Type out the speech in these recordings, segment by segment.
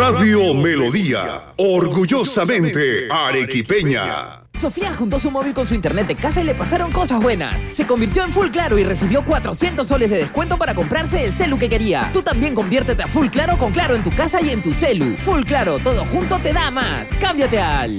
Radio Melodía, orgullosamente arequipeña. Sofía juntó su móvil con su internet de casa y le pasaron cosas buenas. Se convirtió en Full Claro y recibió 400 soles de descuento para comprarse el celu que quería. Tú también conviértete a Full Claro con Claro en tu casa y en tu celu. Full Claro, todo junto te da más. Cámbiate al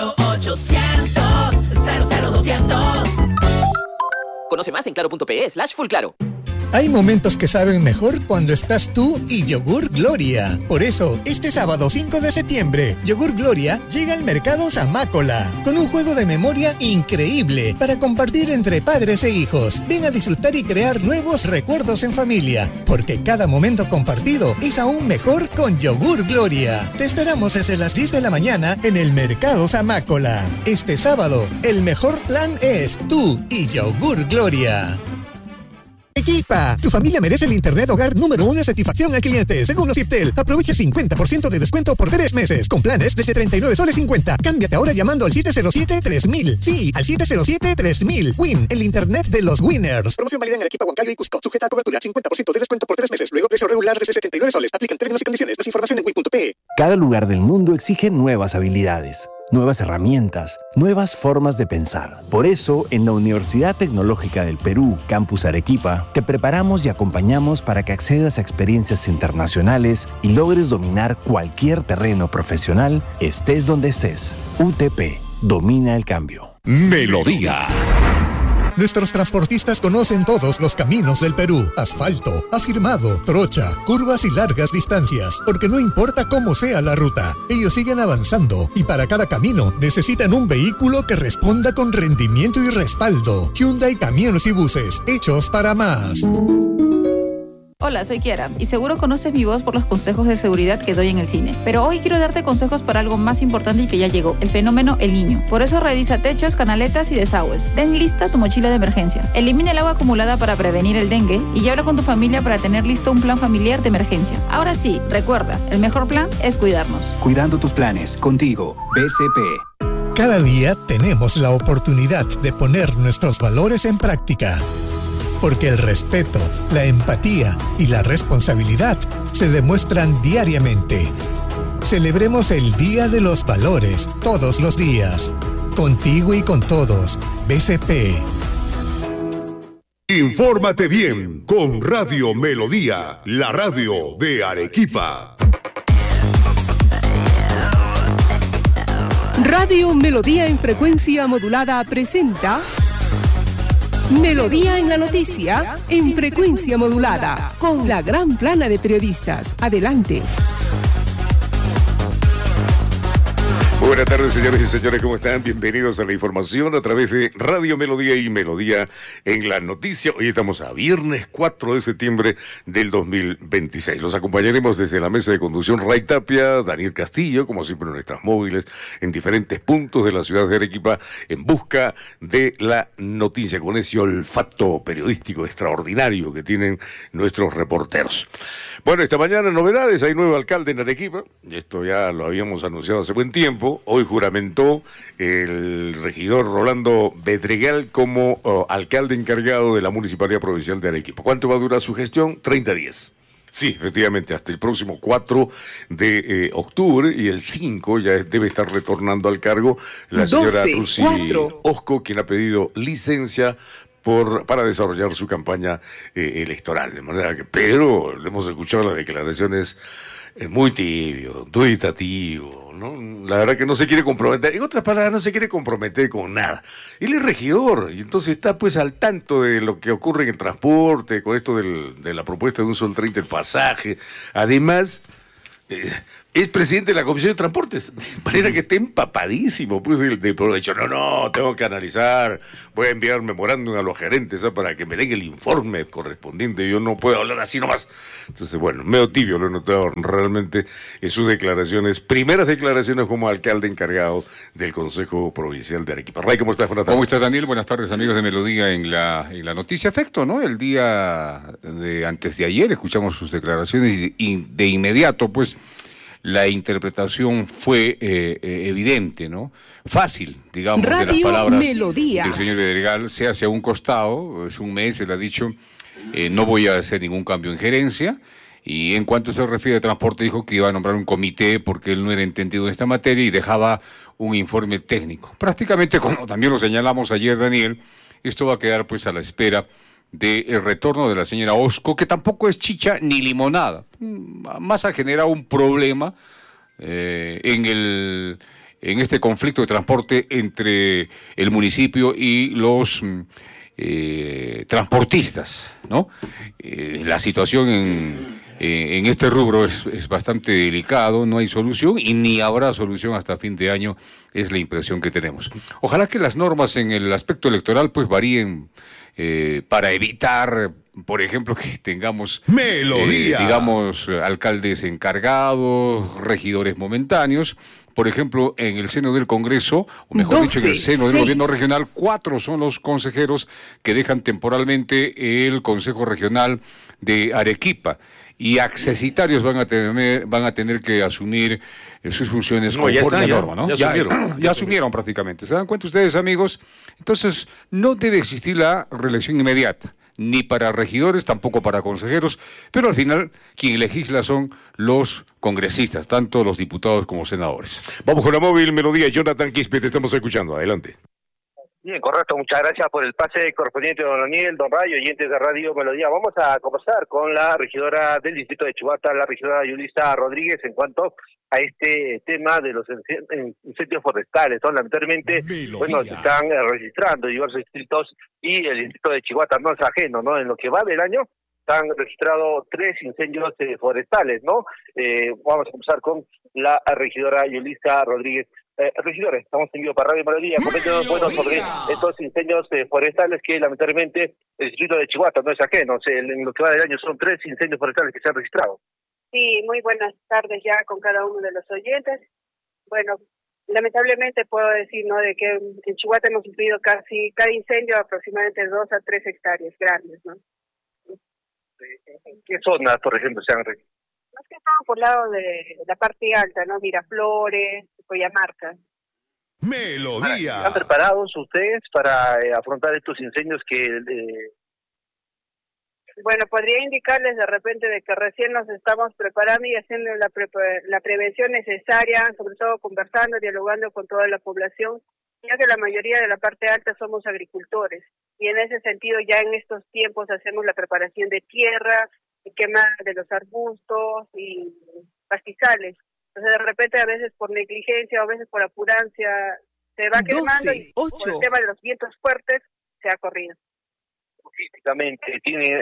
0800 00200. Conoce más en claro.pe/fullclaro. Hay momentos que saben mejor cuando estás tú y Yogur Gloria. Por eso, este sábado 5 de septiembre, Yogur Gloria llega al mercado Zamácola con un juego de memoria increíble para compartir entre padres e hijos. Ven a disfrutar y crear nuevos recuerdos en familia, porque cada momento compartido es aún mejor con Yogur Gloria. Te esperamos desde las 10 de la mañana en el mercado Zamácola. Este sábado, el mejor plan es tú y Yogur Gloria. Equipa, tu familia merece el internet hogar número 1 en satisfacción al cliente. Según los Ciptel, aprovecha el 50% de descuento por 3 meses, con planes desde 39 soles 50. Cámbiate ahora llamando al 707-3000. Sí, al 707-3000. Win, el internet de los winners. Promoción válida en Arequipa, Huancayo y Cusco. Sujeta a cobertura, 50% de descuento por 3 meses. Luego precio regular desde 79 soles. Aplican términos y condiciones. Más información en win.pe. Cada lugar del mundo exige nuevas habilidades, nuevas herramientas, nuevas formas de pensar. Por eso, en la Universidad Tecnológica del Perú, Campus Arequipa, te preparamos y acompañamos para que accedas a experiencias internacionales y logres dominar cualquier terreno profesional, estés donde estés. UTP, domina el cambio. Melodía. Nuestros transportistas conocen todos los caminos del Perú. Asfalto, afirmado, trocha, curvas y largas distancias. Porque no importa cómo sea la ruta, ellos siguen avanzando. Y para cada camino necesitan un vehículo que responda con rendimiento y respaldo. Hyundai Camiones y Buses, hechos para más. Hola, soy Kiara y seguro conoces mi voz por los consejos de seguridad que doy en el cine. Pero hoy quiero darte consejos para algo más importante y que ya llegó, el fenómeno El Niño. Por eso revisa techos, canaletas y desagües. Ten lista tu mochila de emergencia. Elimina el agua acumulada para prevenir el dengue y habla con tu familia para tener listo un plan familiar de emergencia. Ahora sí, recuerda, el mejor plan es cuidarnos. Cuidando tus planes, contigo, BCP. Cada día tenemos la oportunidad de poner nuestros valores en práctica. Porque el respeto, la empatía y la responsabilidad se demuestran diariamente. Celebremos el Día de los Valores todos los días. Contigo y con todos. BCP. Infórmate bien con Radio Melodía, la radio de Arequipa. Radio Melodía en frecuencia modulada presenta Melodía en la noticia en frecuencia modulada con la gran plana de periodistas. Adelante. Buenas tardes, señores y señores, ¿cómo están? Bienvenidos a la información a través de Radio Melodía y Melodía en la noticia. Hoy estamos a viernes 4 de septiembre del 2026. Los acompañaremos desde la mesa de conducción Ray Tapia, Daniel Castillo, como siempre en nuestras móviles, en diferentes puntos de la ciudad de Arequipa, en busca de la noticia, con ese olfato periodístico extraordinario que tienen nuestros reporteros. Bueno, esta mañana novedades, hay nuevo alcalde en Arequipa, esto ya lo habíamos anunciado hace buen tiempo. Hoy juramentó el regidor Rolando Bedregal como alcalde encargado de la Municipalidad Provincial de Arequipa. ¿Cuánto va a durar su gestión? 30 días. Sí, efectivamente, hasta el próximo 4 de octubre, y el 5 ya debe estar retornando al cargo la señora Lucy Osco, quien ha pedido licencia para desarrollar su campaña electoral. De manera que Pedro, le hemos escuchado las declaraciones muy tibio, dubitativo, ¿no? La verdad que no se quiere comprometer, en otras palabras, no se quiere comprometer con nada. Él es regidor y entonces está pues al tanto de lo que ocurre en el transporte, con esto de la propuesta de un sol 30 el pasaje. Además, es presidente de la Comisión de Transportes, de manera que está empapadísimo pues del provecho. No, tengo que analizar, voy a enviar memorándum a los gerentes para que me den el informe correspondiente, yo no puedo hablar así nomás. Entonces, bueno, medio tibio lo he notado realmente en sus declaraciones, primeras declaraciones como alcalde encargado del Consejo Provincial de Arequipa. Ray, ¿cómo estás? Buenas tardes. ¿Cómo estás, Daniel? Buenas tardes, amigos de Melodía en la noticia. Efecto, ¿no? El día de antes de ayer escuchamos sus declaraciones y de inmediato, pues, la interpretación fue evidente, ¿no? Fácil, digamos, Radio de las palabras Melodía. del señor Bedregal, se hace a un costado, es un mes, él ha dicho, no voy a hacer ningún cambio en gerencia, Y en cuanto se refiere a transporte, dijo que iba a nombrar un comité porque él no era entendido en esta materia y dejaba un informe técnico. Prácticamente, como también lo señalamos ayer, Daniel, esto va a quedar pues a la espera del retorno de la señora Osco, que tampoco es chicha ni limonada. Más ha generado un problema en este conflicto de transporte entre el municipio y los transportistas, ¿no? La situación en este rubro es bastante delicado, no hay solución y ni habrá solución hasta fin de año, es la impresión que tenemos. Ojalá que las normas en el aspecto electoral pues varíen para evitar, por ejemplo, que tengamos digamos, alcaldes encargados, regidores momentáneos. Por ejemplo, en el seno del Congreso, o mejor dicho, en el seno del gobierno regional, 4 son los consejeros que dejan temporalmente el Consejo Regional de Arequipa. Y accesitarios van a tener que asumir sus funciones conforme a la norma, ¿no? Ya asumieron prácticamente. ¿Se dan cuenta ustedes, amigos? Entonces, no debe existir la reelección inmediata, ni para regidores, tampoco para consejeros, pero al final quien legisla son los congresistas, tanto los diputados como senadores. Vamos con la móvil Melodía. Jonathan Quispe, te estamos escuchando. Adelante. Bien, correcto. Muchas gracias por el pase correspondiente, don Daniel, don Rayo, oyentes de Radio Melodía. Vamos a conversar con la regidora del distrito de Chubata, la regidora Yulisa Rodríguez, en cuanto a este tema de los incendios forestales, ¿no? Lamentablemente, bueno, se están registrando diversos distritos y el distrito de Chubata no es ajeno, ¿no? En lo que va del año, se han registrado 3 incendios forestales, ¿no? Vamos a conversar con la regidora Yulisa Rodríguez. Regidores, estamos en vivo para Radio Melodía. Coméntenos sobre estos incendios forestales que lamentablemente el distrito de Chubata no es ajeno. En lo que va del año son 3 incendios forestales que se han registrado. Sí, muy buenas tardes ya con cada uno de los oyentes. Bueno, lamentablemente puedo decir, ¿no?, de que en Chubata hemos sufrido casi cada incendio aproximadamente 2 a 3 hectáreas grandes, ¿no? ¿En qué zonas, por ejemplo, se han registrado? Más que todo por lado de la parte alta, ¿no? Miraflores, Coyamarca. Melodía. ¿Están preparados ustedes para afrontar estos incendios que... Bueno, podría indicarles de repente de que recién nos estamos preparando y haciendo la prevención necesaria, sobre todo conversando, dialogando con toda la población, ya que la mayoría de la parte alta somos agricultores. Y en ese sentido ya en estos tiempos hacemos la preparación de tierra, quema de los arbustos y pastizales. Entonces de repente a veces por negligencia o a veces por apurancia se va quemando y por el tema de los vientos fuertes se ha corrido. Logísticamente, ¿tienen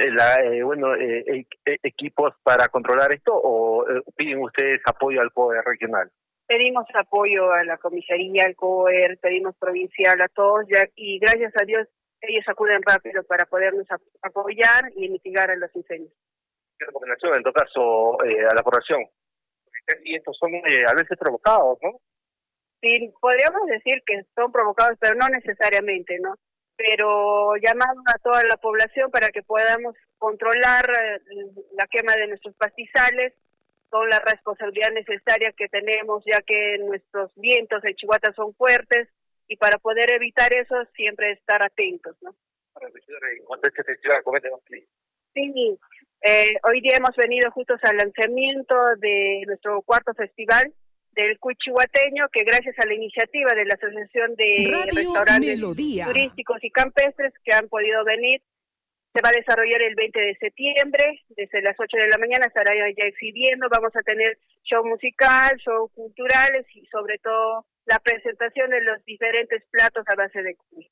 equipos para controlar esto o piden ustedes apoyo al COER regional? Pedimos apoyo a la comisaría, al COER, pedimos provincial, a todos, ya, y gracias a Dios ellos acuden rápido para podernos apoyar y mitigar los incendios. ¿Qué recomendación, en todo caso, a la población? Porque estos son a veces provocados, ¿no? Sí, podríamos decir que son provocados, pero no necesariamente, ¿no? Pero llamamos a toda la población para que podamos controlar la quema de nuestros pastizales con la responsabilidad necesaria que tenemos, ya que nuestros vientos en Chubata son fuertes, y para poder evitar eso siempre estar atentos, ¿no? En cuanto a este festival, coméntenos. Sí, hoy día hemos venido justos al lanzamiento de nuestro 4º festival del Cuy Chihuateño, que gracias a la iniciativa de la Asociación de Restaurantes Turísticos y Campestres que han podido venir, se va a desarrollar el 20 de septiembre, desde las 8 de la mañana estará ya exhibiendo, vamos a tener show musical, show culturales y sobre todo la presentación de los diferentes platos a base de cuy.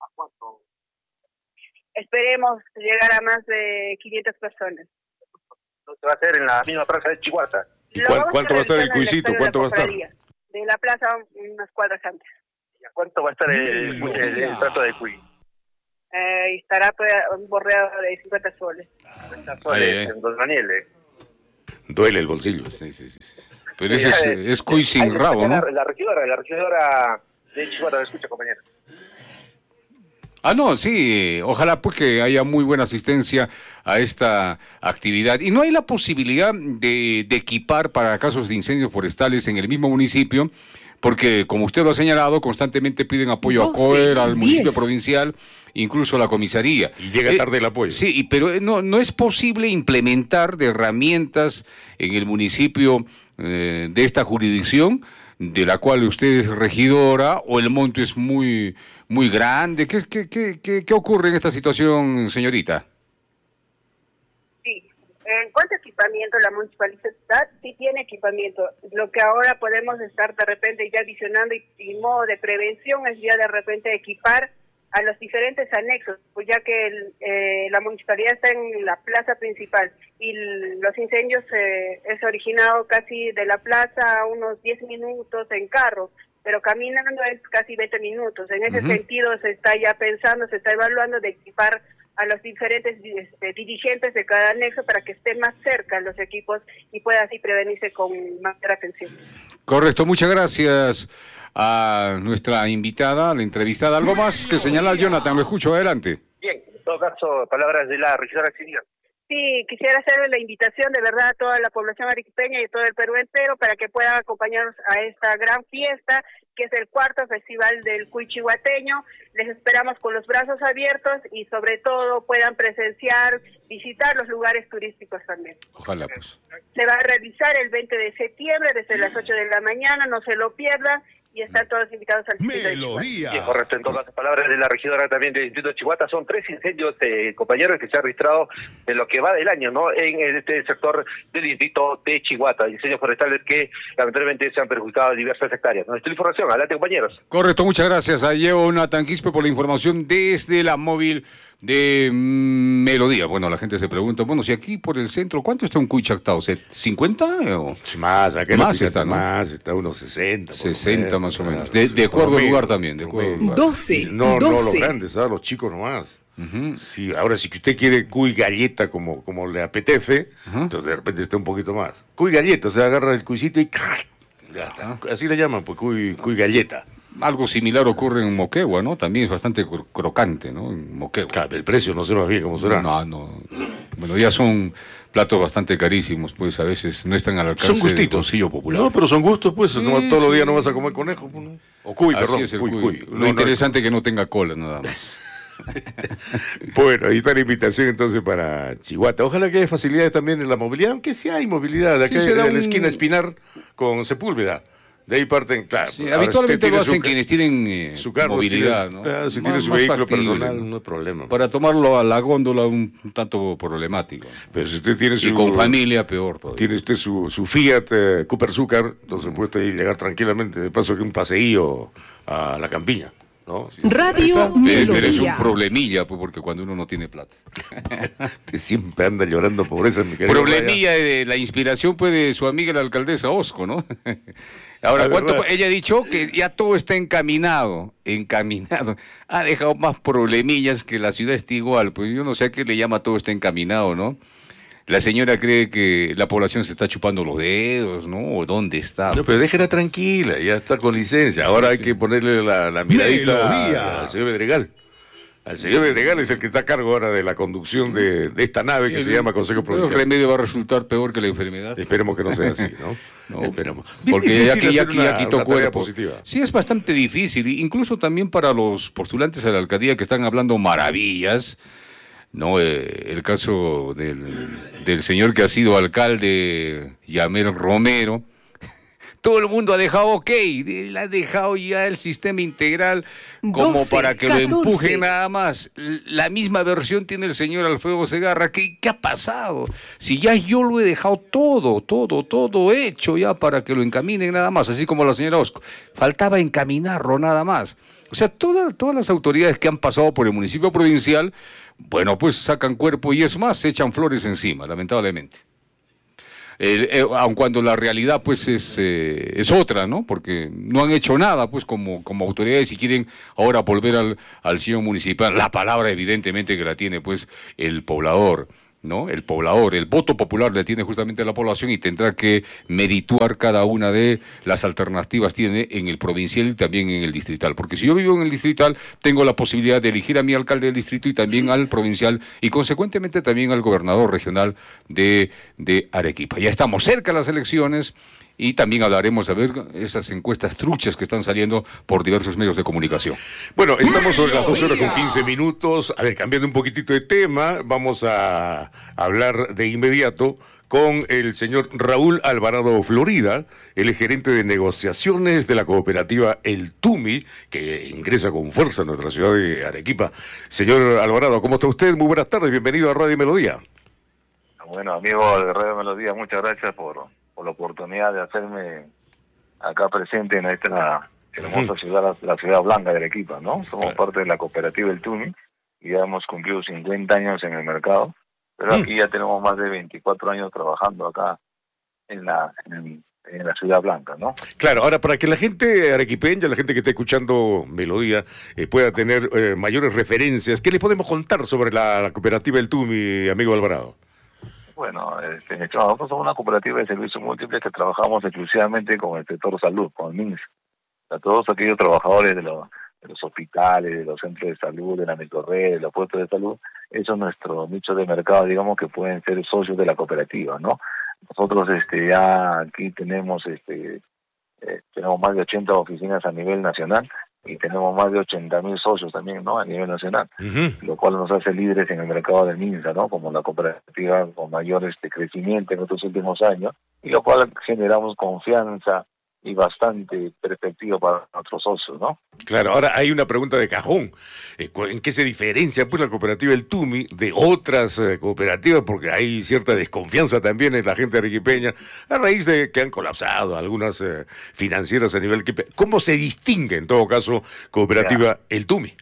Esperemos llegar a más de 500 personas. ¿Se va a hacer en la misma plaza de Chihuahua? ¿Y cuánto va a estar el cuisito? ¿Cuánto va a estar? De la plaza unas cuadras antes. ¿Cuánto va a estar el plato de cuy? Estará un borreado de 50 soles. 50 soles, en Don Daniel. Duele el bolsillo. Sí. Pero ese es cuy sin rabo, ¿no? La regidora de Chihuahua, ¿me escucha, compañero? No, sí, ojalá pues que haya muy buena asistencia a esta actividad. Y no hay la posibilidad de equipar para casos de incendios forestales en el mismo municipio, Porque, como usted lo ha señalado, constantemente piden apoyo a COER, al municipio provincial, incluso a la comisaría. Y llega tarde el apoyo. Sí, pero no es posible implementar de herramientas en el municipio de esta jurisdicción, de la cual usted es regidora, o el monto es muy grande. ¿Qué ocurre en esta situación, señorita? Sí, en cuanto a equipamiento, la municipalidad sí tiene equipamiento. Lo que ahora podemos estar de repente ya visionando y modo de prevención es ya de repente equipar a los diferentes anexos, pues ya que la municipalidad está en la plaza principal y los incendios es originado casi de la plaza a unos 10 minutos en carro, pero caminando es casi 20 minutos. En ese sentido se está ya pensando, se está evaluando de equipar a los diferentes dirigentes de cada anexo para que estén más cerca los equipos y pueda así prevenirse con mayor atención. Correcto, muchas gracias a nuestra invitada, a la entrevistada. ¿Algo más que señalar, Jonathan? Lo escucho, adelante. Bien, en todo caso, palabras de la regidora Exilión. Sí, quisiera hacerle la invitación de verdad a toda la población arequipeña y todo el Perú entero para que puedan acompañarnos a esta gran fiesta, que es el 4º Festival del Cuy Chihuateño. Les esperamos con los brazos abiertos y sobre todo puedan presenciar, visitar los lugares turísticos también. Ojalá, pues. Se va a realizar el 20 de septiembre desde las 8 de la mañana, no se lo pierdan. Y están todos invitados al distrito de Chihuahua. Bien, correcto, en todas las palabras de la regidora también del distrito de Chihuahua, son 3 incendios, compañeros, que se han registrado en lo que va del año, ¿no? En este sector del distrito de Chihuahua, incendios forestales que lamentablemente se han perjudicado diversas hectáreas. Nuestra información, adelante, compañeros. Correcto, muchas gracias a Jonathan Quispe por la información desde la móvil de Melodía. Bueno, la gente se pregunta, bueno, si aquí por el centro, ¿cuánto está un cuy chactao? ¿50? O... Más, acá más está, ¿no? Más, está unos 60. 60 más o menos. De acuerdo al lugar también, de acuerdo al lugar. 12. No los grandes, los chicos nomás. Sí, ahora si usted quiere cuy galleta como le apetece, entonces de repente está un poquito más. Cuy galleta, o sea, agarra el cuycito y así le llaman, pues cuy galleta. Algo similar ocurre en Moquegua, ¿no? También es bastante crocante, ¿no? En Moquegua. Claro, el precio no sé más bien cómo será. No. Bueno, ya son platos bastante carísimos, pues a veces no están al alcance del bolsillo popular. No, pero son gustos, pues. Sí, todos los días no vas a comer conejo. Pues, ¿no? O cuy, así perdón. Es el cuy. Lo interesante es que no tenga cola, nada más. Bueno, ahí está la invitación entonces para Chihuahua. Ojalá que haya facilidades también en la movilidad, aunque sí hay movilidad. De acá en la esquina Espinar con Sepúlveda. De ahí parten, claro. Sí, habitualmente lo hacen quienes tienen su carro, movilidad, ¿no? Claro, si tiene su vehículo personal, no hay problema. Para tomarlo a la góndola un tanto problemático. Pero si usted tiene y con familia, peor todavía. Tiene usted su Fiat Cooper Zúcar, entonces puede ir llegar tranquilamente, de paso que un paseío a la campiña. ¿No? Sí, Radio Melodía. Pero es un problemilla, pues, porque cuando uno no tiene plata. Usted siempre anda llorando pobreza, mi querido. Problemilla de la inspiración, pues, de su amiga la alcaldesa Osco, ¿no? Ahora, ella ha dicho que ya todo está encaminado. Ha dejado más problemillas que la ciudad está igual. Pues yo no sé a qué le llama todo está encaminado, ¿no? La señora cree que la población se está chupando los dedos, ¿no? ¿O dónde está? No, pero déjela tranquila, ya está con licencia. Ahora hay que ponerle la miradita al señor Bedregal. Al señor Bedregal es el que está a cargo ahora de la conducción de esta nave que se llama Consejo Provincial. El remedio va a resultar peor que la enfermedad. Esperemos que no sea así, ¿no? No, esperemos. Porque ya quitó cuerpo. Positiva. Sí, es bastante difícil, incluso también para los postulantes a la alcaldía que están hablando maravillas, ¿no? El caso del señor que ha sido alcalde, Yamel Romero. Todo el mundo ha dejado ok, él ha dejado ya el sistema integral como 12, para que 14. Lo empujen nada más. La misma versión tiene el señor Alfredo Segarra. ¿Qué ha pasado? Si ya yo lo he dejado todo hecho ya para que lo encaminen nada más, así como la señora Osco. Faltaba encaminarlo nada más. O sea, todas las autoridades que han pasado por el municipio provincial, bueno, pues sacan cuerpo y es más, se echan flores encima, lamentablemente. Aun cuando la realidad pues es otra, ¿no? Porque no han hecho nada pues como autoridades y quieren ahora volver al señor municipal. La palabra evidentemente que la tiene pues el poblador, ¿no? El poblador, el voto popular le tiene justamente a la población y tendrá que medituar cada una de las alternativas tiene en el provincial y también en el distrital. Porque si yo vivo en el distrital, tengo la posibilidad de elegir a mi alcalde del distrito y también al provincial y consecuentemente también al gobernador regional de Arequipa. Ya estamos cerca de las elecciones y también hablaremos a ver esas encuestas truchas que están saliendo por diversos medios de comunicación. Bueno, estamos sobre las 2 horas con 15 minutos. A ver, cambiando un poquitito de tema, vamos a hablar de inmediato con el señor Raúl Alvarado Florida, el gerente de negociaciones de la cooperativa El Tumi, que ingresa con fuerza a nuestra ciudad de Arequipa. Señor Alvarado, ¿cómo está usted? Muy buenas tardes, bienvenido a Radio Melodía. Bueno, amigo de Radio Melodía, muchas gracias por la oportunidad de hacerme acá presente en esta hermosa ciudad, la ciudad blanca de Arequipa, ¿no? Somos parte de la cooperativa El Tumi y ya hemos cumplido 50 años en el mercado. Pero aquí ya tenemos más de 24 años trabajando acá en la Ciudad Blanca, ¿no? Claro, ahora para que la gente arequipeña, la gente que está escuchando Melodía, pueda tener mayores referencias, ¿qué les podemos contar sobre la cooperativa El Tumi, amigo Alvarado? Bueno, nosotros somos una cooperativa de servicios múltiples que trabajamos exclusivamente con el sector salud, con el MINS. A todos aquellos trabajadores de los hospitales, de los centros de salud, de la microred, de los puestos de salud, eso es nuestro nicho de mercado, digamos, que pueden ser socios de la cooperativa, ¿no? Nosotros ya aquí tenemos más de 80 oficinas a nivel nacional y tenemos más de 80.000 socios también, ¿no? A nivel nacional, lo cual nos hace líderes en el mercado del MINSA, ¿no? Como la cooperativa con mayor crecimiento en estos últimos años, y lo cual generamos confianza y bastante perspectiva para nuestros socios, ¿no? Claro, ahora hay una pregunta de cajón. ¿En qué se diferencia pues la cooperativa El Tumi de otras cooperativas? Porque hay cierta desconfianza también en la gente arequipeña a raíz de que han colapsado algunas financieras a nivel Arequipa. ¿Cómo se distingue en todo caso cooperativa El Tumi?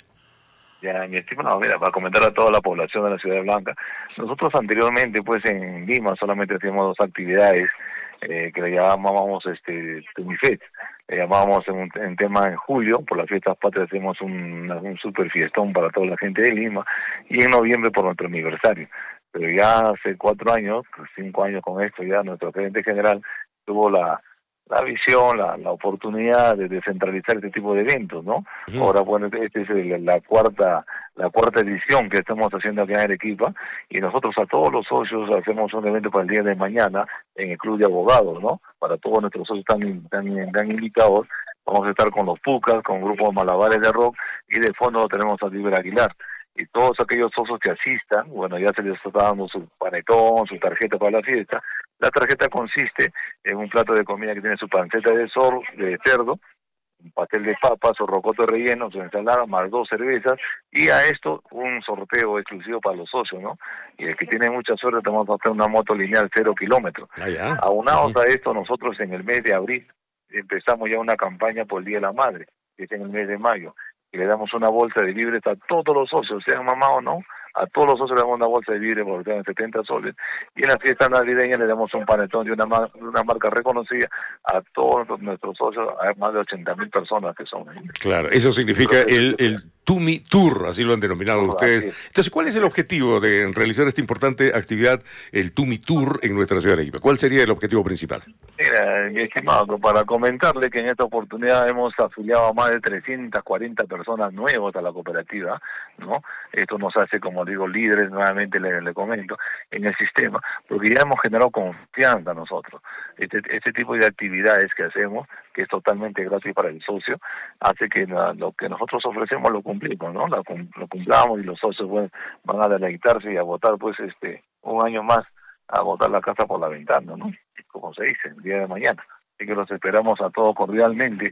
Ya, mi estimado, mira, para comentar a toda la población de la Ciudad Blanca, nosotros anteriormente pues en Lima solamente hacíamos 2 actividades que le llamábamos Tumifest. Le llamábamos en tema en julio, por las fiestas patrias hacemos un super fiestón para toda la gente de Lima, y en noviembre por nuestro aniversario. Pero ya hace 4 años, 5 años con esto, ya nuestro gerente general tuvo la visión, la oportunidad de descentralizar este tipo de eventos, ¿no? Ahora, bueno, esta es la cuarta edición que estamos haciendo aquí en Arequipa, y nosotros a todos los socios hacemos un evento para el día de mañana en el Club de Abogados, ¿no? Para todos nuestros socios tan invitados, vamos a estar con los Pucas, con grupos Malabares de Rock, y de fondo tenemos a Liber Aguilar. Y todos aquellos socios que asistan, bueno, ya se les está dando su panetón, su tarjeta para la fiesta. La tarjeta consiste en un plato de comida que tiene su panceta de cerdo, un pastel de papa, su rocoto relleno, su ensalada, más 2 cervezas, y a esto un sorteo exclusivo para los socios, ¿no? Y el que tiene mucha suerte, te vamos a hacer una moto lineal 0 kilómetros. Aunados a esto, nosotros en el mes de abril empezamos ya una campaña por el Día de la Madre, que es en el mes de mayo, y le damos una bolsa de víveres a todos los socios, sean mamá o no, a todos los socios le damos una bolsa de víveres por 70 soles, y en la fiesta navideña le damos un panetón de una marca reconocida a todos nuestros socios, a más de 80.000 personas que son. Claro, eso significa el Tumi Tour, así lo han denominado ustedes. Entonces, ¿cuál es el objetivo de realizar esta importante actividad, el Tumi Tour, en nuestra ciudad de Arequipa? ¿Cuál sería el objetivo principal? Mira, mi estimado, para comentarle que en esta oportunidad hemos afiliado a más de 340 personas nuevas a la cooperativa, ¿no? Esto nos hace, como digo, líderes, nuevamente le comento, en el sistema, porque ya hemos generado confianza nosotros. Este tipo de actividades que hacemos, que es totalmente gratis para el socio, hace que lo que nosotros ofrecemos lo cumplimos, ¿no? Lo cumplamos, y los socios van a deleitarse y a votar, pues, un año más, a botar la casa por la ventana, ¿no? Como se dice, el día de mañana. Así que los esperamos a todos cordialmente.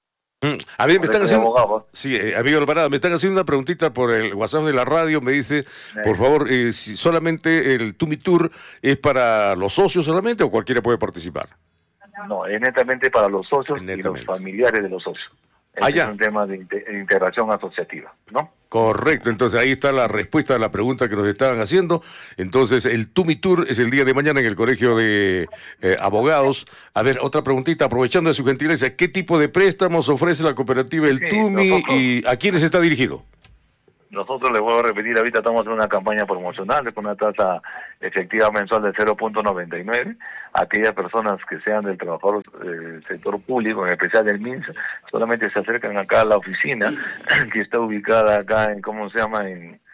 A ver, me están haciendo, amigo Alvarado, me están haciendo una preguntita por el WhatsApp de la radio. Me dice, por favor, si solamente el Tumi Tour es para los socios solamente, o cualquiera puede participar. No, es netamente para los socios y los familiares de los socios. Es un tema de integración asociativa, ¿no? Correcto, entonces ahí está la respuesta a la pregunta que nos estaban haciendo. Entonces, el Tumi Tour es el día de mañana en el Colegio de Abogados. A ver, otra preguntita, aprovechando de su gentileza, ¿qué tipo de préstamos ofrece la cooperativa El Tumi y a quiénes está dirigido? Nosotros, les voy a repetir, ahorita estamos en una campaña promocional con una tasa efectiva mensual de 0.99. Aquellas personas que sean del trabajador del sector público, en especial del MINS, solamente se acercan acá a la oficina, que está ubicada acá en, ¿cómo se llama?, en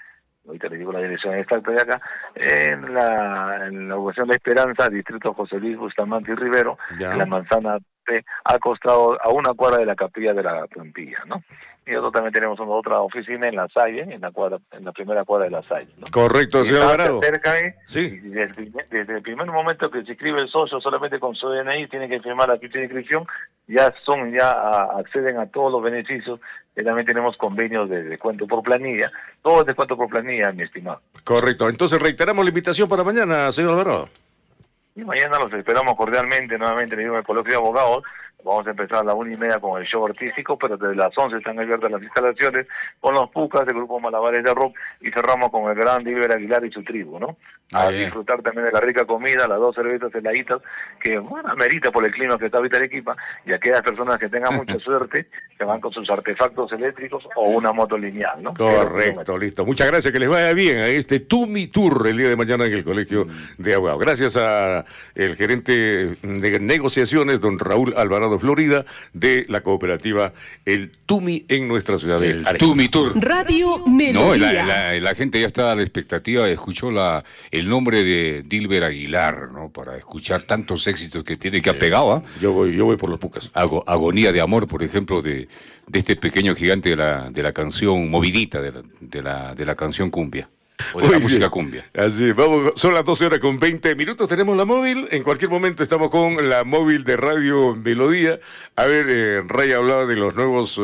ahorita le digo la dirección exacta de acá, en la ubicación de Esperanza, distrito José Luis Bustamante y Rivero, en la manzana P, al costado, a una cuadra de la capilla de la plantilla, ¿no? Y nosotros también tenemos otra oficina en La Salle, en la primera cuadra de La Salle, ¿no? Correcto, señor Alvarado. Sí. Desde el primer momento que se inscribe el socio solamente con su DNI, tiene que firmar la ficha de inscripción, ya acceden a todos los beneficios. También tenemos convenios de descuento por planilla, todo es descuento por planilla, mi estimado. Correcto, entonces reiteramos la invitación para mañana, señor Alvarado. Y mañana los esperamos cordialmente, nuevamente le digo, en el Colegio de Abogados. Vamos a empezar a las 1:30 con el show artístico, pero desde las 11 están abiertas las instalaciones con los Pucas, el grupo Malabares de Rock, y cerramos con el gran Dilber Aguilar y su tribu, ¿no? A disfrutar también de la rica comida, las 2 cervezas heladitas, que bueno, amerita por el clima que está ahorita Arequipa, y aquellas personas que tengan mucha suerte, se van con sus artefactos eléctricos o una moto lineal, ¿no? Correcto, listo. Muchas gracias, que les vaya bien a este Tumi Tour el día de mañana en el Colegio de Abogados. Gracias a el gerente de negociaciones, don Raúl Alvarado Florida, de la cooperativa El Tumi en nuestra ciudad de Arequipa. Tumi Tour. Radio Melodía. No, la gente ya está a la expectativa, escuchó el nombre de Dilber Aguilar, ¿no? Para escuchar tantos éxitos que tiene, que ha pegado, ¿eh? Yo voy por los Pucas. Agonía de amor, por ejemplo, de este pequeño gigante de la canción movidita, de la canción cumbia. O de la música cumbia. Así, vamos, son las 12:20. Tenemos la móvil. En cualquier momento estamos con la móvil de Radio Melodía. A ver, Ray hablaba de los nuevos,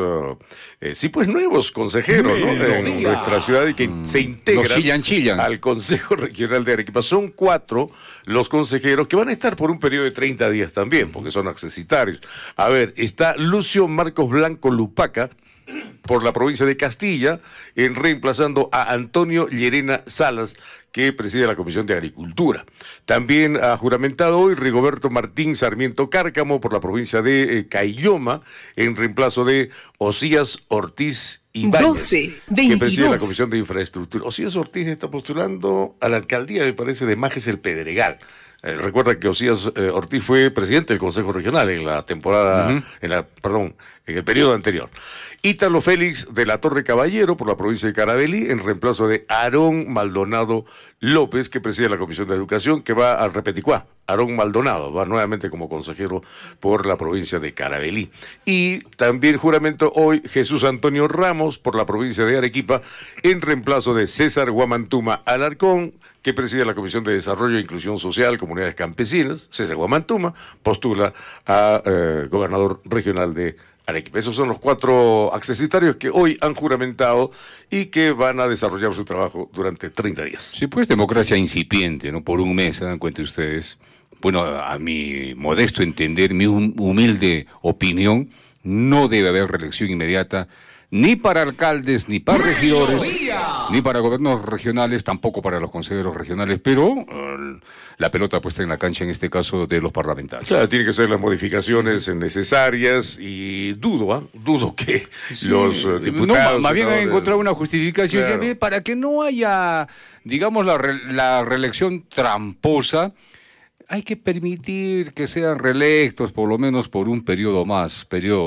nuevos consejeros, ¿no? En nuestra ciudad y que se integran chillan. al Consejo Regional de Arequipa. Son 4 los consejeros que van a estar por un periodo de 30 días también, porque son accesitarios. A ver, está Lucio Marcos Blanco Lupaca, por la provincia de Castilla, reemplazando a Antonio Llerena Salas, que preside la Comisión de Agricultura. También ha juramentado hoy Rigoberto Martín Sarmiento Cárcamo por la provincia de Caylloma, en reemplazo de Osías Ortiz Ibáñez, que preside la Comisión de Infraestructura. Osías Ortiz está postulando a la alcaldía, me parece, de Majes el Pedregal. Recuerda que Osías Ortiz fue presidente del Consejo Regional en la temporada, en el periodo anterior. Ítalo Félix de la Torre Caballero por la provincia de Caravelí, en reemplazo de Aarón Maldonado López, que preside la Comisión de Educación, que va al Repeticuá. Aarón Maldonado va nuevamente como consejero por la provincia de Caravelí. Y también juramento hoy Jesús Antonio Ramos por la provincia de Arequipa, en reemplazo de César Guamantuma Alarcón, que preside la Comisión de Desarrollo e Inclusión Social, Comunidades Campesinas. César Guamantuma postula a gobernador regional de Arequipa. Esos son los 4 accesitarios que hoy han juramentado y que van a desarrollar su trabajo durante 30 días. Sí, pues democracia incipiente, ¿no? Por un mes, ¿se dan cuenta ustedes? Bueno, a mi modesto entender, mi humilde opinión, no debe haber reelección inmediata, ni para alcaldes, ni para regidores, ni para gobiernos regionales, tampoco para los consejeros regionales, pero la pelota puesta en la cancha, en este caso, de los parlamentarios. Claro, tienen que ser las modificaciones necesarias y dudo que los diputados... No, más bien han encontrado una justificación, claro, para que no haya, digamos, la reelección tramposa. Hay que permitir que sean reelectos por lo menos por un periodo más,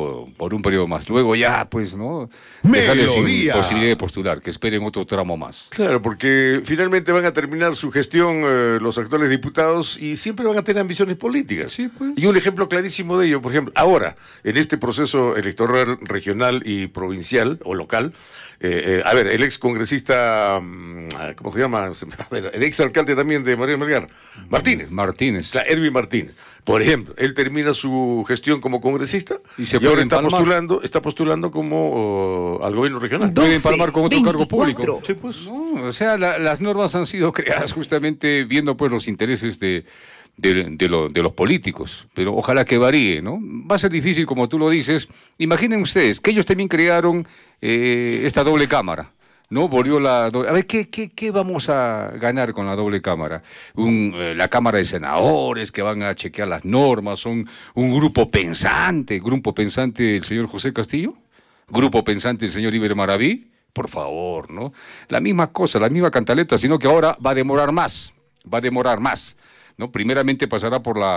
Luego ya, pues, ¿no? Dejarles sin posibilidad de postular, que esperen otro tramo más. Claro, porque finalmente van a terminar su gestión los actuales diputados y siempre van a tener ambiciones políticas. Sí, pues. Y un ejemplo clarísimo de ello, por ejemplo, ahora, en este proceso electoral regional y provincial o local, el ex congresista, ¿cómo se llama? El ex alcalde también de María Melgar, Martínez. Claro, Erwin Martínez. Por ejemplo, él termina su gestión como congresista y ahora está postulando como al gobierno regional. Puede empalmar con otro cargo público. Sí, pues. No, o sea, las normas han sido creadas justamente viendo pues los intereses de los políticos, pero ojalá que varíe, ¿no? Va a ser difícil, como tú lo dices. Imaginen ustedes que ellos también crearon esta doble cámara, ¿no? A ver, ¿qué vamos a ganar con la doble cámara? La Cámara de Senadores que van a chequear las normas, son un grupo pensante el señor José Castillo, grupo pensante el señor Iber Maraví, por favor, ¿no? La misma cosa, la misma cantaleta, sino que ahora va a demorar más, ¿no? Primeramente pasará por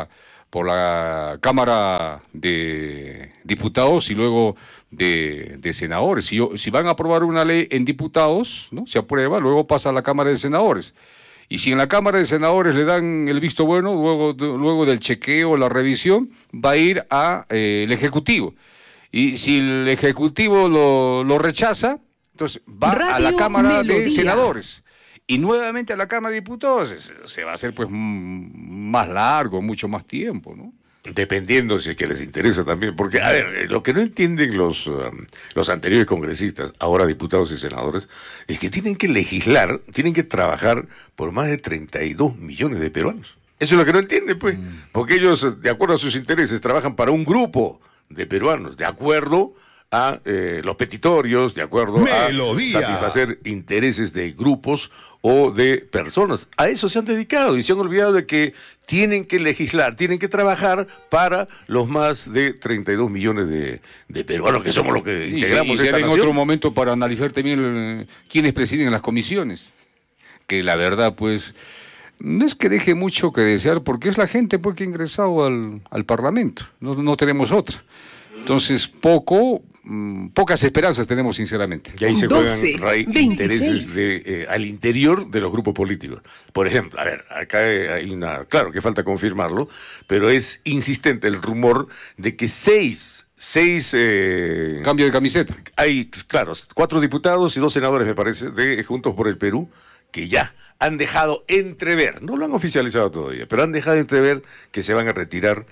por la Cámara de Diputados y luego de senadores. Si van a aprobar una ley en diputados, ¿no?, se aprueba, luego pasa a la Cámara de Senadores. Y si en la Cámara de Senadores le dan el visto bueno, luego del chequeo, la revisión, va a ir a el Ejecutivo. Y si el Ejecutivo lo rechaza, entonces va a la Cámara de Senadores. Y nuevamente a la Cámara de Diputados. Se va a hacer pues más largo, mucho más tiempo, ¿no? Dependiendo si es que les interesa también, porque, a ver, lo que no entienden los anteriores congresistas, ahora diputados y senadores, es que tienen que legislar, tienen que trabajar por más de 32 millones de peruanos. Eso es lo que no entienden, pues, porque ellos, de acuerdo a sus intereses, trabajan para un grupo de peruanos, de acuerdo a los petitorios, de acuerdo a satisfacer intereses de grupos o de personas. A eso se han dedicado y se han olvidado de que tienen que legislar, tienen que trabajar para los más de 32 millones de peruanos que somos los que integramos esta nación. En otro momento para analizar también quiénes presiden las comisiones, que la verdad pues no es que deje mucho que desear, porque es la gente pues, que ha ingresado al Parlamento, no tenemos otra. Entonces pocas esperanzas tenemos, sinceramente. Y ahí se juegan intereses al interior de los grupos políticos. Por ejemplo, a ver, acá hay claro que falta confirmarlo, pero es insistente el rumor de que seis cambio de camiseta. Hay, claro, 4 diputados y 2 senadores, me parece, de Juntos por el Perú, que ya han dejado entrever, no lo han oficializado todavía, pero han dejado entrever que se van a retirar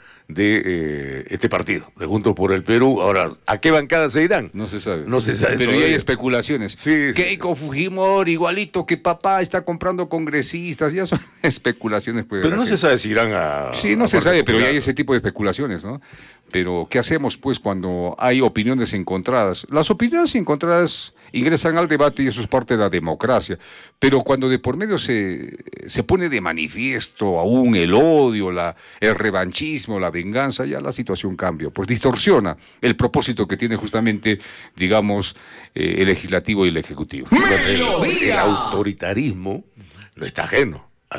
de este partido, de Juntos por el Perú. Ahora, ¿a qué bancada se irán? No se sabe. No se sabe. Pero ya hay especulaciones. Sí, Keiko Fujimori, igualito que papá, está comprando congresistas, ya son especulaciones. Pues, pero no se sabe si irán a... Sí, no se sabe, pero ya hay ese tipo de especulaciones, ¿no? Pero, ¿qué hacemos, pues, cuando hay opiniones encontradas? Las opiniones encontradas ingresan al debate y eso es parte de la democracia. Pero cuando de por medio se pone de manifiesto aún el odio, el revanchismo, la venganza, ya la situación cambia. Pues distorsiona el propósito que tiene justamente, digamos, el legislativo y el ejecutivo. El autoritarismo no está ajeno a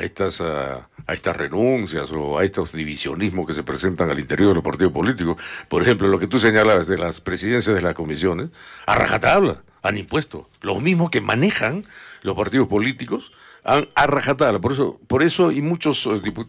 estas renuncias o a estos divisionismos que se presentan al interior de los partidos políticos. Por ejemplo, lo que tú señalabas de las presidencias de las comisiones, a rajatabla han impuesto. Los mismos que manejan los partidos políticos han a rajatabla. Por eso hay muchos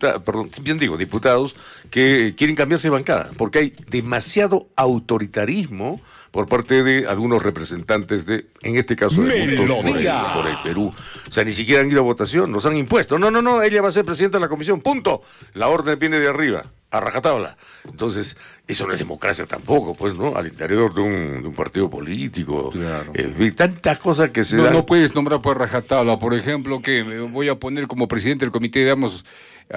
diputados que quieren cambiarse de bancada, porque hay demasiado autoritarismo por parte de algunos representantes en este caso, de Juntos por el Perú. O sea, ni siquiera han ido a votación, nos han impuesto. No, ella va a ser presidenta de la comisión, punto. La orden viene de arriba, a rajatabla. Entonces, eso no es democracia tampoco, pues, ¿no? Al interior de un partido político. Claro. Tantas cosas que se dan. No puedes nombrar por rajatabla, por ejemplo, que me voy a poner como presidente del comité, digamos,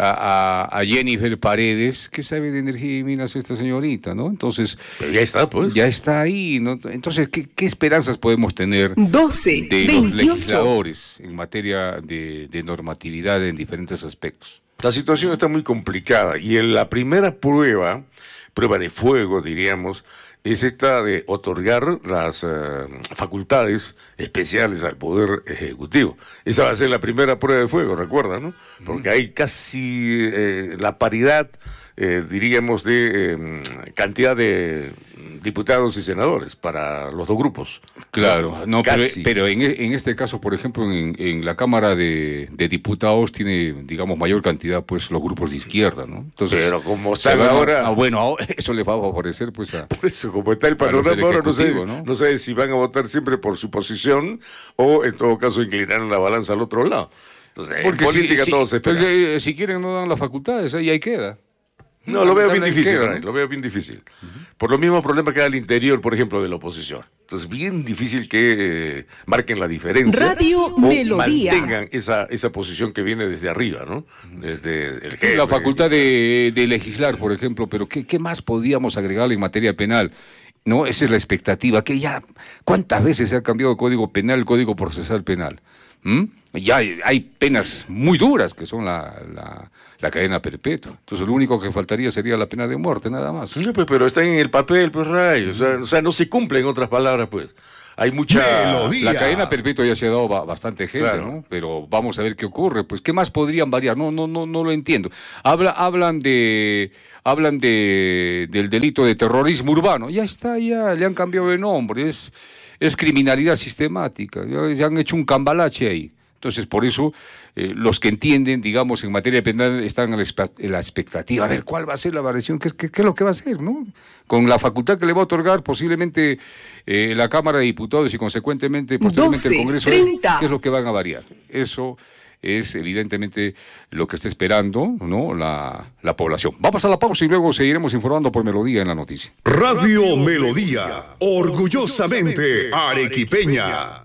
a Jennifer Paredes, que sabe de energía y minas esta señorita, ¿no? Entonces, pero ya está, pues. Ya está ahí, ¿no? Entonces, ¿qué esperanzas podemos tener de 28. los legisladores en materia de normatividad en diferentes aspectos? La situación está muy complicada y en la primera prueba de fuego, diríamos, es esta de otorgar las facultades especiales al Poder Ejecutivo. Esa va a ser la primera prueba de fuego, recuerda, ¿no? Porque hay casi la paridad, diríamos, de cantidad de diputados y senadores para los dos grupos. Claro, no, pero en este caso, por ejemplo, en la Cámara de Diputados tiene, digamos, mayor cantidad, pues, los grupos de izquierda, ¿no? Entonces, pero como están ahora... bueno, eso le va a favorecer, pues, por eso, como está el panorama ahora, no sé si van a votar siempre por su posición o, en todo caso, inclinaron la balanza al otro lado. Entonces, porque en política todo se espera. Pues, si quieren no dan las facultades, ahí queda. No, lo veo bien difícil, lo veo bien difícil. Por los mismos problemas que hay al interior, por ejemplo, de la oposición. Entonces, bien difícil que marquen la diferencia. Radio Melodía. Mantengan esa posición que viene desde arriba, ¿no? Desde el jefe. La facultad de legislar, por ejemplo, pero ¿qué más podíamos agregarle en materia penal? ¿No? Esa es la expectativa, que ya, ¿cuántas veces se ha cambiado el Código Penal, el Código Procesal Penal? Ya hay penas muy duras que son la cadena perpetua. Entonces lo único que faltaría sería la pena de muerte, nada más. No, pues, pero están en el papel, pues, Ray. O sea, no se cumple, en otras palabras, pues. hay mucha melodía. La cadena perpetua ya se ha dado bastante gente, claro, ¿no? Pero vamos a ver qué ocurre. Pues, ¿qué más podrían variar? No lo entiendo. Hablan del delito de terrorismo urbano. Ya está, ya le han cambiado de nombre. Es criminalidad sistemática. Ya han hecho un cambalache ahí. Entonces, por eso, los que entienden, digamos, en materia penal están en la expectativa. A ver, ¿cuál va a ser la variación? ¿Qué es lo que va a hacer, no? Con la facultad que le va a otorgar posiblemente la Cámara de Diputados y, consecuentemente, posteriormente el Congreso, ¿qué es lo que van a variar? Eso es, evidentemente, lo que está esperando, ¿no?, la población. Vamos a la pausa y luego seguiremos informando por Melodía en la noticia. Radio Melodía, orgullosamente arequipeña.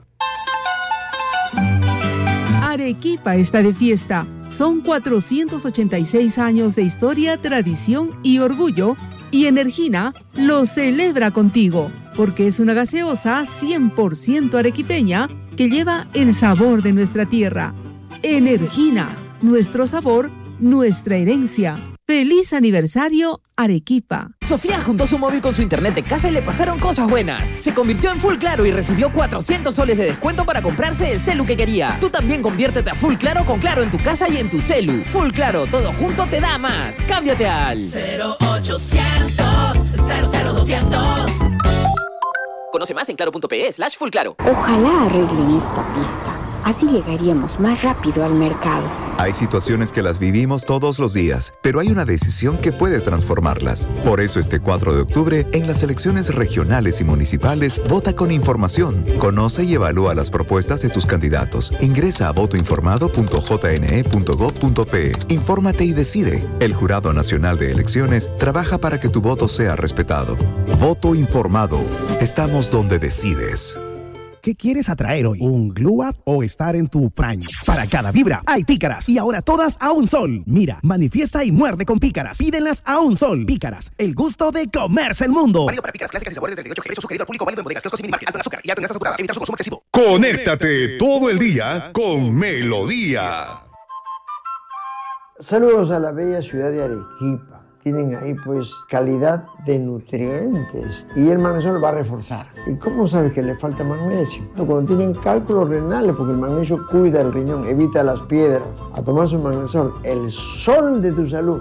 Arequipa está de fiesta. Son 486 años de historia, tradición y orgullo, y Energina lo celebra contigo, porque es una gaseosa 100% arequipeña que lleva el sabor de nuestra tierra. Energina, nuestro sabor, nuestra herencia. ¡Feliz aniversario, Arequipa! Sofía juntó su móvil con su internet de casa y le pasaron cosas buenas. Se convirtió en Full Claro y recibió 400 soles de descuento para comprarse el celu que quería. Tú también conviértete a Full Claro con Claro en tu casa y en tu celu. Full Claro, todo junto te da más. Cámbiate al 0800 00200. Conoce más en claro.pe/fullclaro. Ojalá arreglen esta pista. Así llegaríamos más rápido al mercado. Hay situaciones que las vivimos todos los días, pero hay una decisión que puede transformarlas. Por eso este 4 de octubre, en las elecciones regionales y municipales, vota con información. Conoce y evalúa las propuestas de tus candidatos. Ingresa a votoinformado.jne.gov.pe. Infórmate y decide. El Jurado Nacional de Elecciones trabaja para que tu voto sea respetado. Voto informado. Estamos donde decides. ¿Qué quieres atraer hoy? ¿Un glow up o estar en tu prime? Para cada vibra hay pícaras y ahora todas a un sol. Mira, manifiesta y muerde con pícaras. Pídenlas a un sol. Pícaras, el gusto de comerse el mundo. Válido para pícaras clásicas y sabores de 38 G. Sugerido al público, válido en bodegas, kioscos y minimarket. Alto en azúcar y alto en grasas saturadas. Evitar su consumo excesivo. Conéctate todo el día con Melodía. Saludos a la bella ciudad de Arequipa. Tienen ahí pues calidad de nutrientes y el magnesio lo va a reforzar. ¿Y cómo sabes que le falta magnesio? Cuando tienen cálculos renales, porque el magnesio cuida el riñón, evita las piedras. A tomar su magnesol, el sol de tu salud.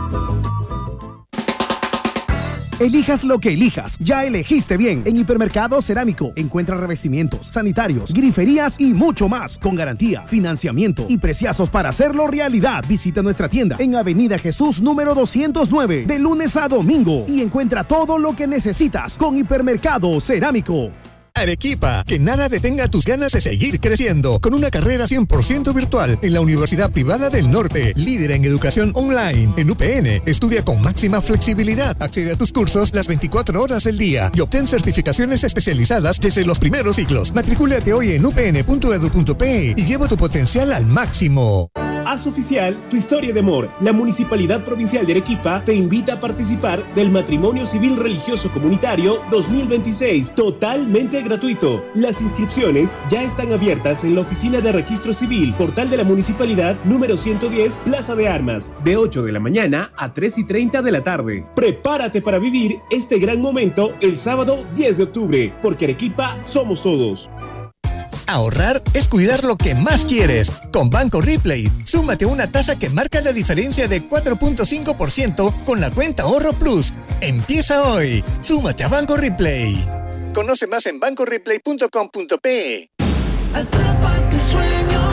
Elijas lo que elijas, ya elegiste bien. En Hipermercado Cerámico encuentra revestimientos, sanitarios, griferías y mucho más, con garantía, financiamiento y preciazos para hacerlo realidad. Visita nuestra tienda en Avenida Jesús número 209, de lunes a domingo, y encuentra todo lo que necesitas con Hipermercado Cerámico. Arequipa, que nada detenga tus ganas de seguir creciendo, con una carrera 100% virtual en la Universidad Privada del Norte, líder en educación online. En UPN, estudia con máxima flexibilidad, accede a tus cursos las 24 horas del día y obtén certificaciones especializadas desde los primeros ciclos. Matricúlate hoy en upn.edu.pe y lleva tu potencial al máximo. Haz oficial tu historia de amor. La Municipalidad Provincial de Arequipa te invita a participar del Matrimonio Civil Religioso Comunitario 2026, totalmente gratuito. Las inscripciones ya están abiertas en la Oficina de Registro Civil, Portal de la Municipalidad, número 110, Plaza de Armas, de 8 de la mañana a 3:30 de la tarde. Prepárate para vivir este gran momento el sábado 10 de octubre, porque Arequipa somos todos. Ahorrar es cuidar lo que más quieres. Con Banco Replay, súmate a una tasa que marca la diferencia de 4.5% con la cuenta Ahorro Plus. Empieza hoy. Súmate a Banco Replay. Conoce más en bancoreplay.com.pe. Atrapa tus sueños.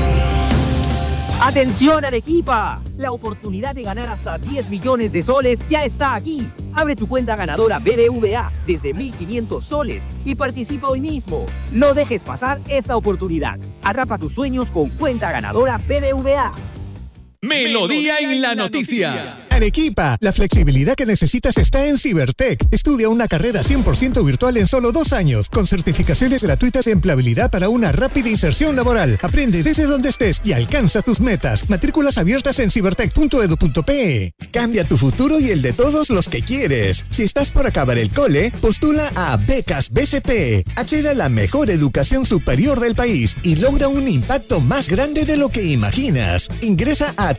¡Atención, Arequipa! La oportunidad de ganar hasta 10 millones de soles ya está aquí. Abre tu cuenta ganadora BBVA desde 1.500 soles y participa hoy mismo. No dejes pasar esta oportunidad. Atrapa tus sueños con cuenta ganadora BBVA. Melodía en la noticia. Arequipa, la flexibilidad que necesitas está en Cibertech. Estudia una carrera 100% virtual en solo 2 años, con certificaciones gratuitas de empleabilidad para una rápida inserción laboral. Aprende desde donde estés y alcanza tus metas. Matrículas abiertas en cibertech.edu.pe. Cambia tu futuro y el de todos los que quieres. Si estás por acabar el cole, postula a Becas BCP. Accede a la mejor educación superior del país y logra un impacto más grande de lo que imaginas. Ingresa a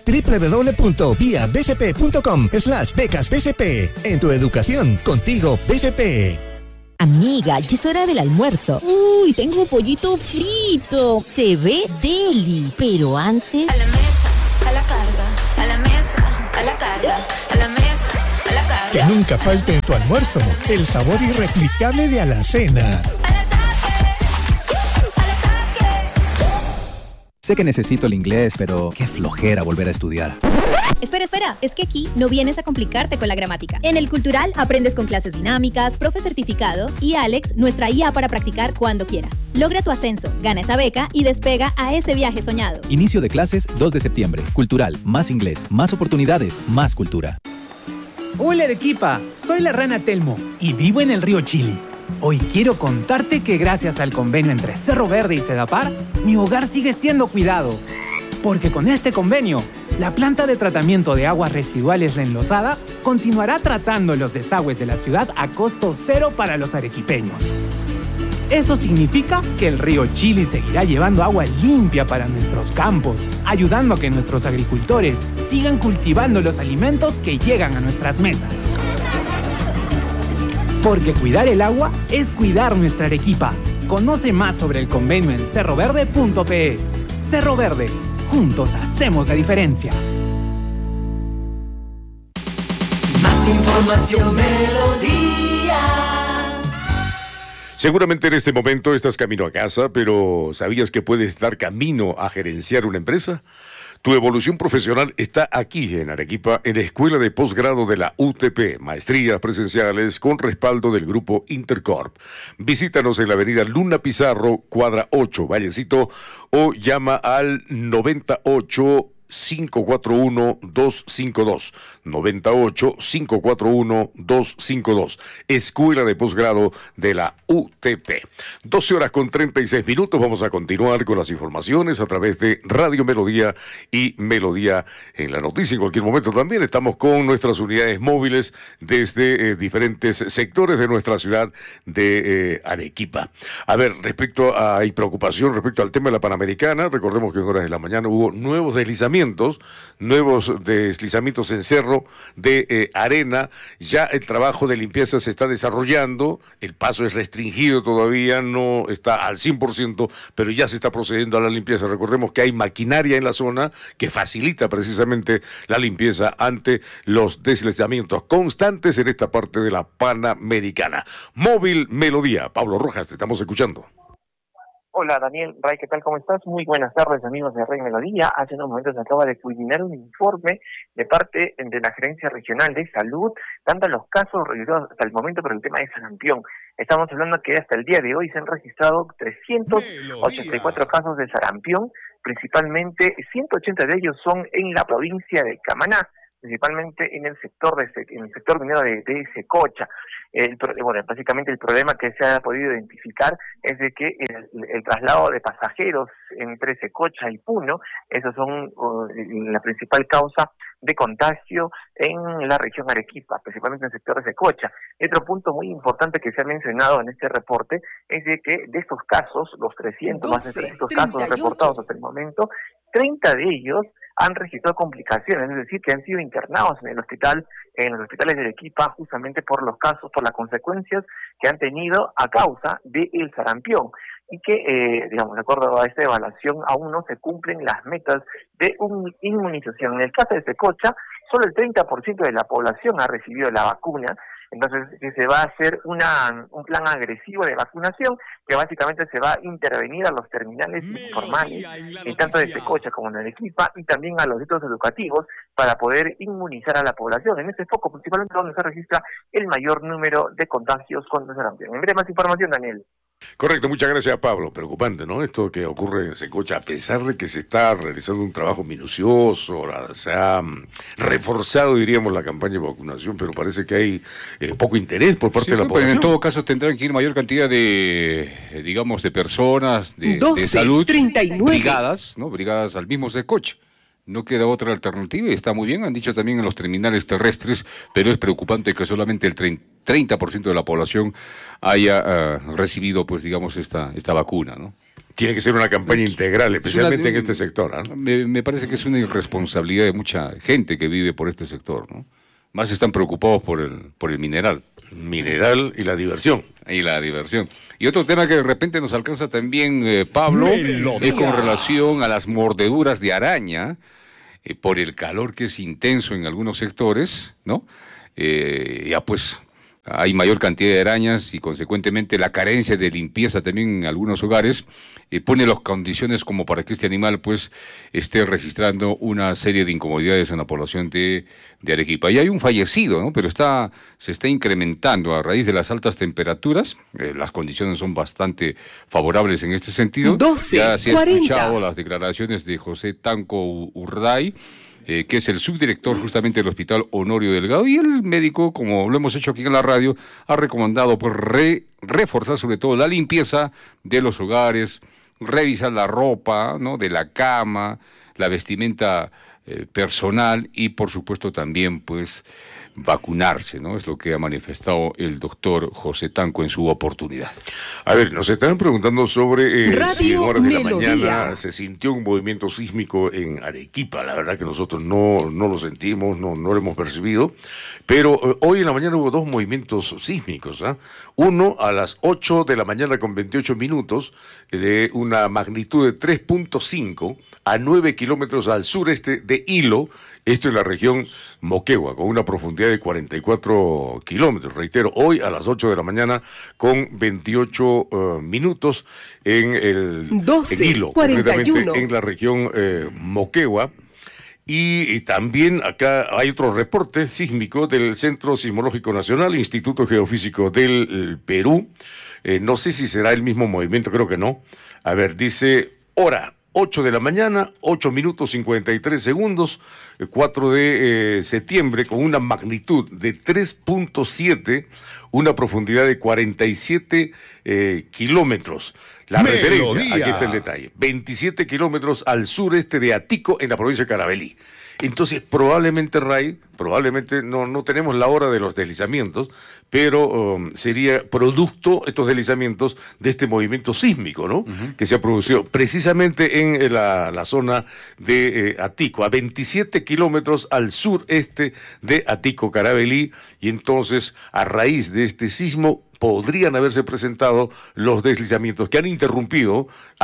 www.viabcp.com/becasbcp. En tu educación, contigo BCP. Amiga, ya es hora del almuerzo. Uy, tengo pollito frito. Se ve deli. Pero antes... A la mesa, a la carga, a la mesa, a la carga, a la mesa, a la carga. Que nunca falte en tu almuerzo el sabor irreplicable de Alacena. Sé que necesito el inglés, pero qué flojera volver a estudiar. Espera, es que aquí no vienes a complicarte con la gramática. En el Cultural aprendes con clases dinámicas, profes certificados y Alex, nuestra IA para practicar cuando quieras. Logra tu ascenso, gana esa beca y despega a ese viaje soñado. Inicio de clases 2 de septiembre. Cultural, más inglés, más oportunidades, más cultura. Hola Arequipa, soy la rana Telmo y vivo en el río Chili. Hoy quiero contarte que gracias al convenio entre Cerro Verde y Sedapar, mi hogar sigue siendo cuidado. Porque con este convenio, la planta de tratamiento de aguas residuales La Enlosada continuará tratando los desagües de la ciudad a costo cero para los arequipeños. Eso significa que el río Chili seguirá llevando agua limpia para nuestros campos, ayudando a que nuestros agricultores sigan cultivando los alimentos que llegan a nuestras mesas. Porque cuidar el agua es cuidar nuestra Arequipa. Conoce más sobre el convenio en cerroverde.pe. Cerro Verde, juntos hacemos la diferencia. Más información, Melodía. Seguramente en este momento estás camino a casa, pero ¿sabías que puedes estar camino a gerenciar una empresa? Tu evolución profesional está aquí en Arequipa, en la Escuela de Posgrado de la UTP, maestrías presenciales con respaldo del Grupo Intercorp. Visítanos en la avenida Luna Pizarro, cuadra 8, Vallecito, o llama al 98-541-252. 98-541-252. Escuela de Posgrado de la UTP. 12:36. Vamos a continuar con las informaciones a través de Radio Melodía y Melodía en la Noticia. En cualquier momento también estamos con nuestras unidades móviles desde diferentes sectores de nuestra ciudad de Arequipa. A ver, hay preocupación respecto al tema de la Panamericana. Recordemos que en horas de la mañana hubo nuevos deslizamientos en cerro de arena. Ya el trabajo de limpieza se está desarrollando, el paso es restringido todavía, no está al 100%, pero ya se está procediendo a la limpieza. Recordemos que hay maquinaria en la zona que facilita precisamente la limpieza ante los deslizamientos constantes en esta parte de la Panamericana. Móvil Melodía. Pablo Rojas, te estamos escuchando. Hola Daniel, Ray, ¿qué tal? ¿Cómo estás? Muy buenas tardes, amigos de Rey Melodía. Hace unos momentos se acaba de culminar un informe de parte de la Gerencia Regional de Salud, dando los casos registrados hasta el momento por el tema de sarampión. Estamos hablando que hasta el día de hoy se han registrado 384 casos de sarampión, principalmente 180 de ellos son en la provincia de Camaná, principalmente en el sector minero de Secocha. Básicamente el problema que se ha podido identificar es de que el traslado de pasajeros entre Secocha y Puno, esos son la principal causa de contagio en la región Arequipa, principalmente en el sector de Secocha. Y otro punto muy importante que se ha mencionado en este reporte es de que de estos casos, los 300, más de 300 casos reportados hasta el momento, 30 de ellos han registrado complicaciones, es decir, que han sido internados en los hospitales de Arequipa justamente por los casos, por las consecuencias que han tenido a causa del sarampión. Y que, de acuerdo a esta evaluación, aún no se cumplen las metas de inmunización. En el caso de Secocha, solo el 30% de la población ha recibido la vacuna. Entonces se va a hacer un plan agresivo de vacunación que básicamente se va a intervenir a los terminales informales, tanto de Secocha como de Arequipa, y también a los centros educativos para poder inmunizar a la población. En ese foco, principalmente donde se registra el mayor número de contagios con sarampión. En breve más información, Daniel. Correcto, muchas gracias, Pablo. Preocupante, ¿no? Esto que ocurre en Secocha, a pesar de que se está realizando un trabajo minucioso, se ha reforzado, diríamos, la campaña de vacunación, pero parece que hay poco interés por parte de la población. En todo caso tendrán que ir mayor cantidad de personas de salud, 39. brigadas al mismo Secocha. No queda otra alternativa y está muy bien, han dicho también en los terminales terrestres, pero es preocupante que solamente el 30% de la población haya recibido, esta vacuna, ¿no? Tiene que ser una campaña integral, especialmente en este sector, ¿no? Me parece que es una irresponsabilidad de mucha gente que vive por este sector, ¿no? Más están preocupados por el mineral. mineral y la diversión. Y otro tema que de repente nos alcanza también, Pablo, es con relación a las mordeduras de araña, por el calor que es intenso en algunos sectores, ¿no? Ya pues hay mayor cantidad de arañas y consecuentemente la carencia de limpieza también en algunos hogares pone las condiciones como para que este animal pues esté registrando una serie de incomodidades en la población de Arequipa. Y hay un fallecido, ¿no? Pero se está incrementando a raíz de las altas temperaturas. Las condiciones son bastante favorables en este sentido. Ya se ha escuchado las declaraciones de José Tanco Urday, que es el subdirector justamente del Hospital Honorio Delgado, y el médico, como lo hemos hecho aquí en la radio, ha recomendado pues reforzar sobre todo la limpieza de los hogares, revisar la ropa, ¿no?, de la cama, la vestimenta personal y por supuesto también pues vacunarse, ¿no? Es lo que ha manifestado el doctor José Tanco en su oportunidad. A ver, nos estaban preguntando sobre si en horas de la Melodía. mañana se sintió un movimiento sísmico en Arequipa. La verdad que nosotros no lo sentimos, no lo hemos percibido, pero hoy en la mañana hubo dos movimientos sísmicos, ¿eh? Uno a las 8 de la mañana con 28 minutos, de una magnitud de 3.5 a 9 kilómetros al sureste de Hilo, esto en la región Moquegua, con una profundidad de 44 kilómetros. Reitero, hoy a las 8 de la mañana con 28 minutos en Hilo, concretamente en la región Moquegua. Y también acá hay otro reporte sísmico del Centro Sismológico Nacional, Instituto Geofísico del Perú. No sé si será el mismo movimiento, creo que no. A ver, dice hora 8 de la mañana, 8 minutos 53 segundos, 4 de septiembre, con una magnitud de 3.7, una profundidad de 47 kilómetros. La referencia, aquí está el detalle, 27 kilómetros al sureste de Atico, en la provincia de Carabalí. Entonces, probablemente, Ray, no tenemos la hora de los deslizamientos, pero sería producto, estos deslizamientos, de este movimiento sísmico, ¿no? Que se ha producido precisamente en la zona de Atico, a 27 kilómetros al sureste de Atico, Carabalí, y entonces, a raíz de este sismo, podrían haberse presentado los deslizamientos que han interrumpido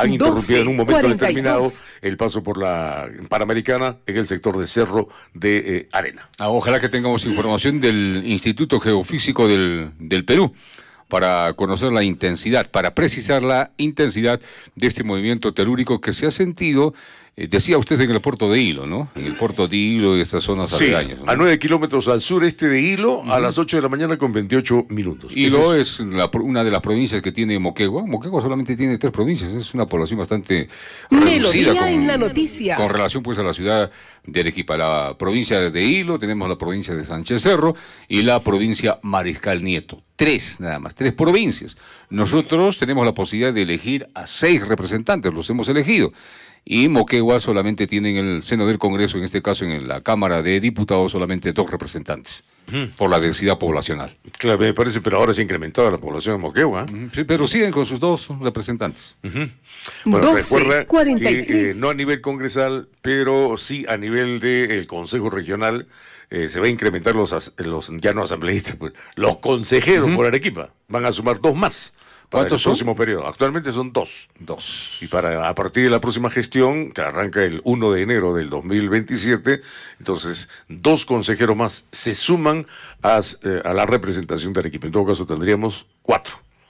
en un momento determinado el paso por la Panamericana en el sector de Cerro de Arena. Ojalá que tengamos información del Instituto Geofísico del Perú para conocer la intensidad, para precisar la intensidad de este movimiento telúrico que se ha sentido. Decía usted en el puerto de Hilo, ¿no? En el puerto de Hilo y estas zonas aledañas, ¿no? A 9 kilómetros al sureste de Hilo, a las 8 de la mañana con 28 minutos. Hilo es una de las provincias que tiene Moquegua. Moquegua solamente tiene 3 provincias, es una población bastante reducida en la noticia. Con relación pues a la ciudad de Arequipa. La provincia de Hilo, tenemos la provincia de Sánchez Cerro y la provincia Mariscal Nieto. 3 nada más, 3 provincias. Nosotros tenemos la posibilidad de elegir a 6 representantes, los hemos elegido. Y Moquegua solamente tiene en el seno del Congreso, en este caso en la Cámara de Diputados, solamente 2 representantes, por la densidad poblacional. Claro, me parece, pero ahora se ha incrementado la población de Moquegua. Sí, pero siguen con sus 2 representantes. Bueno, recuerda que no a nivel congresal, pero sí a nivel del Consejo Regional, se va a incrementar los ya no asambleístas, pues, los consejeros por Arequipa. Van a sumar 2 más. ¿Cuántos son? El próximo periodo. Actualmente son 2. 2. Y a partir de la próxima gestión, que arranca el 1 de enero del 2027, entonces 2 consejeros más se suman a la representación de Arequipa. En todo caso tendríamos 4.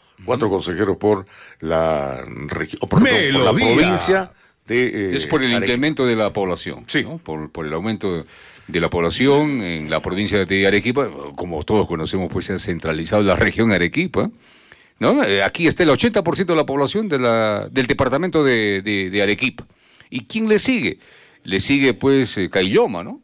4 consejeros por la región, por la provincia de es por el Arequipa. incremento de la población, sí, ¿no? Por el aumento de la población en la provincia de Arequipa. Como todos conocemos, pues se ha centralizado la región Arequipa, ¿no? Aquí está el 80% de la población del departamento de Arequipa. ¿Y quién le sigue? Le sigue pues Caylloma, ¿no?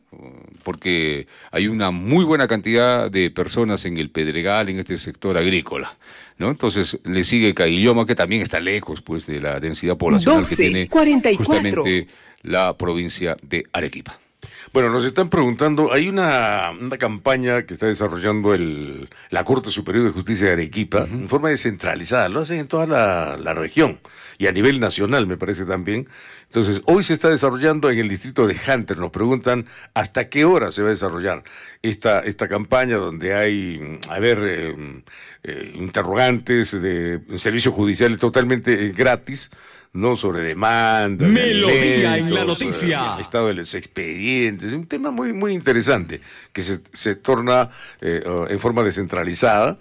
Porque hay una muy buena cantidad de personas en el Pedregal, en este sector agrícola, ¿no? Entonces le sigue Caylloma, que también está lejos pues de la densidad poblacional que tiene justamente la provincia de Arequipa. Bueno, nos están preguntando, hay una campaña que está desarrollando la Corte Superior de Justicia de Arequipa, en forma descentralizada, lo hacen en toda la región y a nivel nacional, me parece también. Entonces, hoy se está desarrollando en el distrito de Hunter. Nos preguntan hasta qué hora se va a desarrollar esta campaña donde hay, interrogantes de servicios judiciales totalmente gratis, no sobre demanda, Melodía en la noticia, estado de los expedientes, un tema muy muy interesante que se torna en forma descentralizada